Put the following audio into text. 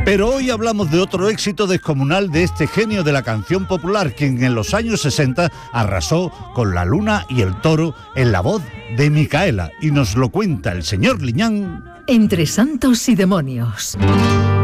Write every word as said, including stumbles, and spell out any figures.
Pero hoy hablamos de otro éxito descomunal de este genio de la canción popular, quien en los años sesenta arrasó con La Luna y el Toro en la voz de Micaela. Y nos lo cuenta el señor Liñán. Entre santos y demonios.